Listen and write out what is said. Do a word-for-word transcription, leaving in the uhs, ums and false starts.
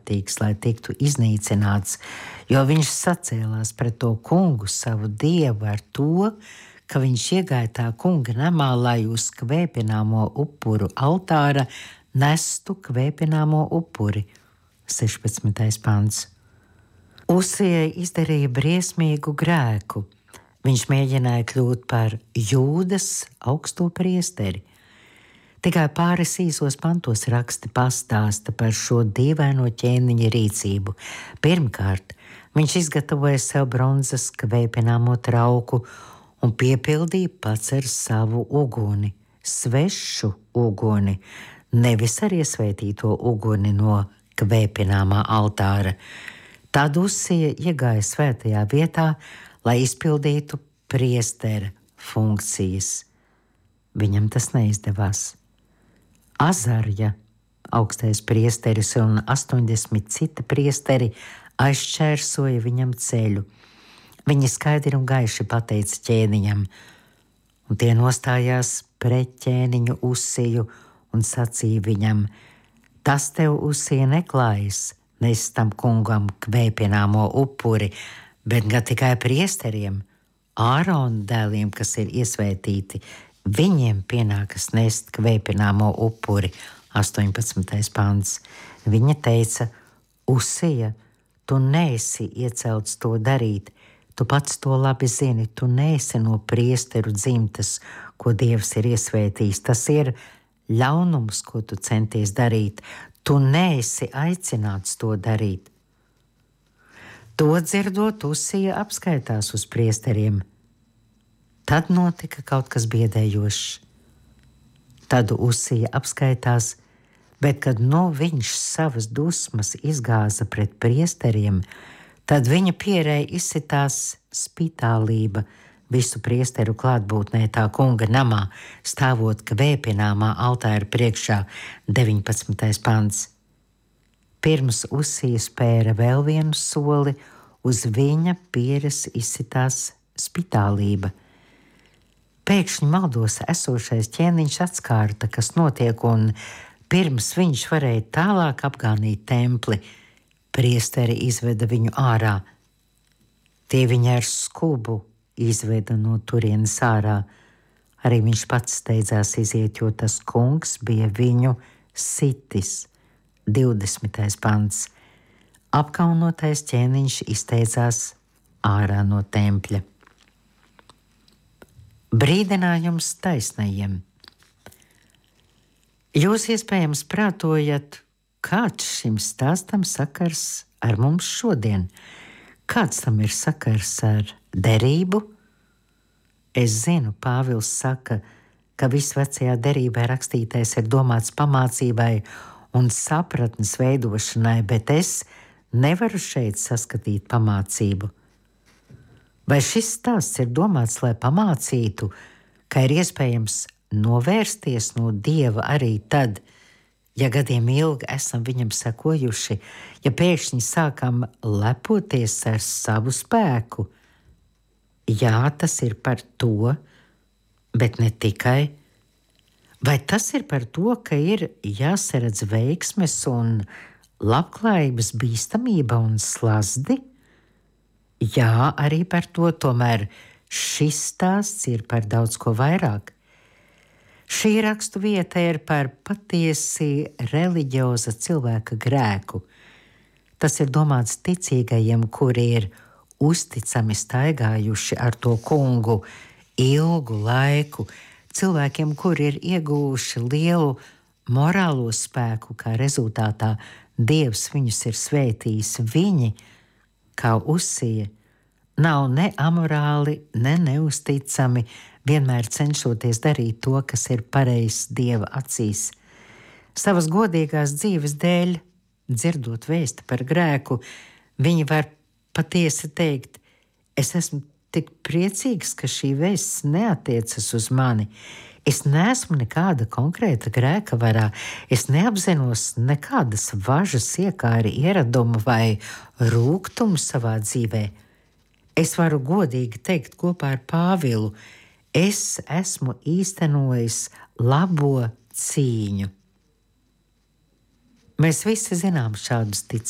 vērtīgs, lai tiktu iznīcināts, jo viņš sacēlās pret to kungu savu dievu ar to, ka viņš iegāja tā kunga namā, lai uz kvēpināmo upuru altāra nestu kvēpināmo upuri. sešpadsmitais pants. Uzijai izdarīja briesmīgu grēku. Viņš mēģināja kļūt par Jūdas augsto priesteri. Tikai pāris īsos pantos raksti pastāsta par šo dīvaino ķēniņa rīcību. Pirmkārt, viņš izgatavoja sev bronzas kvēpināmo trauku un piepildīja pats ar savu uguni, svešu uguni, nevis ar iesvētīto uguni no kvēpināmā altāra. Tad Uzija iegāja svētajā vietā, lai izpildītu priestera funkcijas. Viņam tas neizdevās. Azarja, augstais priesteris un astoņdesmit citi priesteri aizšķērsoja viņam ceļu. Viņi skaidri un gaiši pateica ķēniņam, un tie nostājās pret ķēniņu Uziju un sacīja viņam: tas tev, Uzija, neklājas, nes tam kungam kvēpināmo upuri, bet gan tikai priesteriem, Ārona dēliem, kas ir iesvētīti, viņiem pienākas nest kvēpināmo upuri. astoņpadsmitais pants. Viņa teica: Uzija, tu neesi iecelts to darīt, tu pats to labi zini, tu neesi no priesteru dzimtas, ko Dievs ir iesvētījis. Tas ir ļaunums, ko tu centies darīt, tu neesi aicināts to darīt. To dzirdot, Uzija apskaitās uz priesteriem. Tad notika kaut kas biedējošs. Tad Uzija apskaitās, bet kad no viņš savas dusmas izgāza pret priesteriem, tad viņa pierēja izsitās spitālība visu priesteru klātbūtnē tā kunga namā, stāvot kvēpināmā altāra priekšā. deviņpadsmitais pants. Pirms Uzija spēra vēl vienu soli, uz viņa pieres izsitās spitālība. Pēkšņi maldos esošais ķēniņš atskārta, kas notiek, un pirms viņš varēja tālāk apgānīt templi, priesteri izveda viņu ārā. Tie viņa ar skubu izveda no turienes ārā. Arī viņš pats steidzās iziet, jo tas kungs bija viņu sitis. divdesmitais pants. Apkaunotais ķēniņš izteicās ārā no tempļa. Brīdinājums taisnajiem. Jūs iespējams prātojat, kāds šim stāstam sakars ar mums šodien? Kāds tam ir sakars ar derību? Es zinu, Pāvils saka, ka viss vecajā derībā rakstītais ir domāts pamācībai un sapratnes veidošanai, bet es nevaru šeit saskatīt pamācību. Vai šis stāsts ir domāts, lai pamācītu, ka ir iespējams novērsties no Dieva arī tad, ja gadiem ilgi esam viņam sekojuši, ja pēkšņi sākam lepoties ar savu spēku? Jā, tas ir par to, bet ne tikai. Vai tas ir par to, ka ir jāsaredz veiksmes un labklājības bīstamība un slazdi? Jā, arī par to, tomēr šis stāsts ir par daudz ko vairāk. Šī rakstu vieta ir par patiesi reliģioza cilvēka grēku. Tas ir domāts ticīgajiem, kuri ir uzticami staigājuši ar to kungu ilgu laiku, cilvēkiem, kuri ir ieguvuši lielu morālo spēku, kā rezultātā Dievs viņus ir svētījis. Viņi, kā Uzija, nav ne amorāli, ne neusticami, vienmēr cenšoties darīt to, kas ir pareizs Dieva acīs. Savas godīgās dzīves dēļ, dzirdot vēsti par grēku, viņi var patiesi teikt: es esmu tik priecīgs, ka šī vēsts neatiecas uz mani. Es neesmu nekāda konkrēta grēka varā, es neapzinos nekādas važas, iekāri, ieradumu vai rūgtumu savā dzīvē. Es varu godīgi teikt kopā ar Pāvilu: es esmu īstenojis labo cīņu. Mēs visi zinām šādus ticības